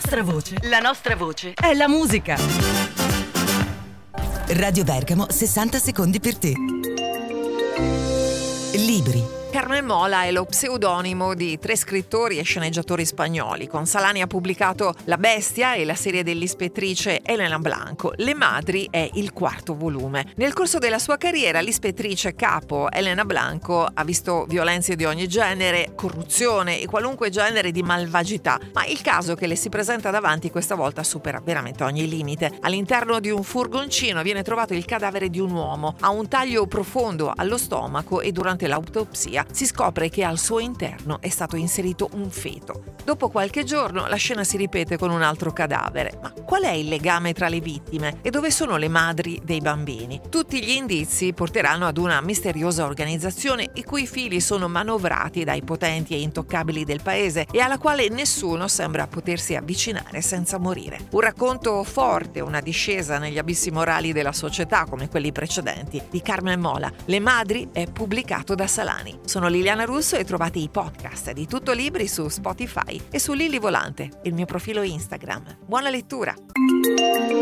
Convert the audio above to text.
La nostra voce è la musica. Radio Bergamo, 60 secondi per te. Libri. Carmen Mola è lo pseudonimo di 3 scrittori e sceneggiatori spagnoli. Con Salani ha pubblicato La Bestia e la serie dell'ispettrice Elena Blanco. Le Madri è il 4º volume. Nel corso della sua carriera l'ispettrice capo Elena Blanco ha visto violenze di ogni genere, corruzione e qualunque genere di malvagità, ma il caso che le si presenta davanti questa volta supera veramente ogni limite. All'interno di un furgoncino viene trovato il cadavere di un uomo. Ha un taglio profondo allo stomaco e durante l'autopsia si scopre che al suo interno è stato inserito un feto. Dopo qualche giorno la scena si ripete con un altro cadavere. Ma qual è il legame tra le vittime e dove sono le madri dei bambini? Tutti gli indizi porteranno ad una misteriosa organizzazione i cui fili sono manovrati dai potenti e intoccabili del paese e alla quale nessuno sembra potersi avvicinare senza morire. Un racconto forte, una discesa negli abissi morali della società come quelli precedenti di Carmen Mola. Le Madri è pubblicato da Salani. Sono Liliana Russo e trovate i podcast di Tutto Libri su Spotify e su Lili Volante, il mio profilo Instagram. Buona lettura!